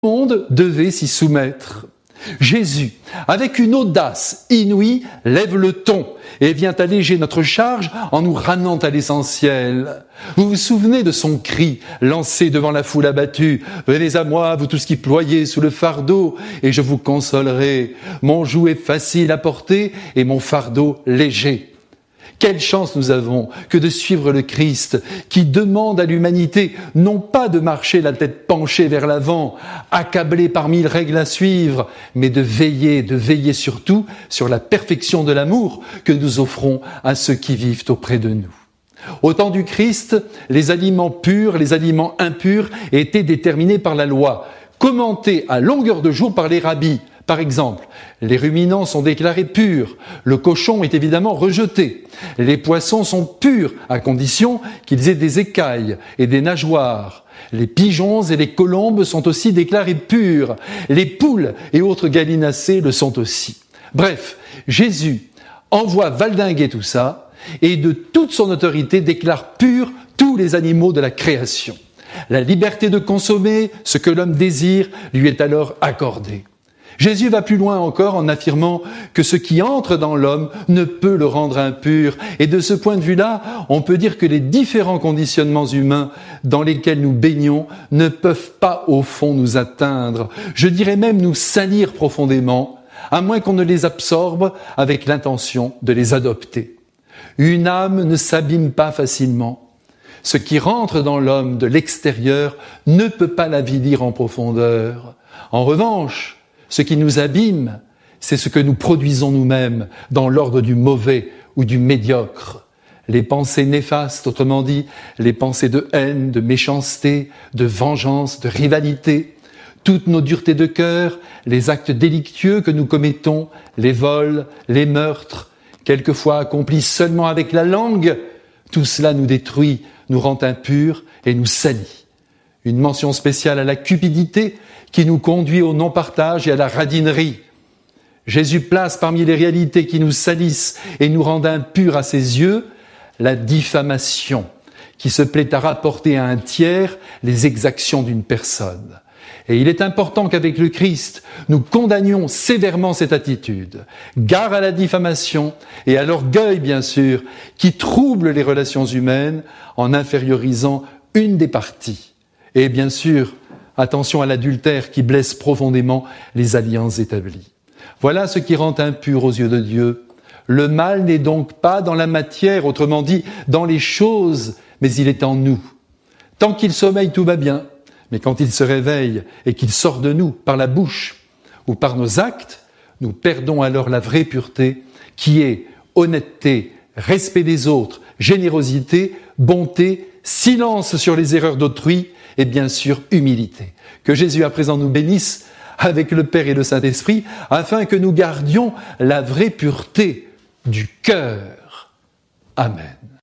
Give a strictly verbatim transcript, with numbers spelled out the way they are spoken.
Le monde devait s'y soumettre. Jésus, avec une audace inouïe, lève le ton et vient alléger notre charge en nous ramenant à l'essentiel. Vous vous souvenez de son cri lancé devant la foule abattue. « Venez à moi, vous tous qui ployez sous le fardeau, et je vous consolerai. Mon joug est facile à porter et mon fardeau léger. » Quelle chance nous avons que de suivre le Christ qui demande à l'humanité non pas de marcher la tête penchée vers l'avant, accablé par mille règles à suivre, mais de veiller, de veiller surtout sur la perfection de l'amour que nous offrons à ceux qui vivent auprès de nous. Au temps du Christ, les aliments purs, les aliments impurs étaient déterminés par la loi, commentés à longueur de jour par les rabbis. Par exemple, les ruminants sont déclarés purs, le cochon est évidemment rejeté, les poissons sont purs à condition qu'ils aient des écailles et des nageoires, les pigeons et les colombes sont aussi déclarés purs, les poules et autres gallinacés le sont aussi. Bref, Jésus envoie valdinguer tout ça et de toute son autorité déclare purs tous les animaux de la création. La liberté de consommer ce que l'homme désire lui est alors accordée. Jésus va plus loin encore en affirmant que ce qui entre dans l'homme ne peut le rendre impur. Et de ce point de vue-là, on peut dire que les différents conditionnements humains dans lesquels nous baignons ne peuvent pas au fond nous atteindre. Je dirais même nous salir profondément, à moins qu'on ne les absorbe avec l'intention de les adopter. Une âme ne s'abîme pas facilement. Ce qui rentre dans l'homme de l'extérieur ne peut pas l'avilir en profondeur. En revanche, ce qui nous abîme, c'est ce que nous produisons nous-mêmes dans l'ordre du mauvais ou du médiocre. Les pensées néfastes, autrement dit, les pensées de haine, de méchanceté, de vengeance, de rivalité, toutes nos duretés de cœur, les actes délictueux que nous commettons, les vols, les meurtres, quelquefois accomplis seulement avec la langue, tout cela nous détruit, nous rend impurs et nous salit. Une mention spéciale à la cupidité qui nous conduit au non-partage et à la radinerie. Jésus place parmi les réalités qui nous salissent et nous rendent impurs à ses yeux la diffamation, qui se plaît à rapporter à un tiers les exactions d'une personne. Et il est important qu'avec le Christ, nous condamnions sévèrement cette attitude. Gare à la diffamation et à l'orgueil, bien sûr, qui trouble les relations humaines en infériorisant une des parties. Et bien sûr, attention à l'adultère qui blesse profondément les alliances établies. Voilà ce qui rend impur aux yeux de Dieu. Le mal n'est donc pas dans la matière, autrement dit, dans les choses, mais il est en nous. Tant qu'il sommeille, tout va bien. Mais quand il se réveille et qu'il sort de nous par la bouche ou par nos actes, nous perdons alors la vraie pureté qui est honnêteté, respect des autres, générosité, bonté, silence sur les erreurs d'autrui et bien sûr humilité. Que Jésus à présent nous bénisse avec le Père et le Saint-Esprit afin que nous gardions la vraie pureté du cœur. Amen.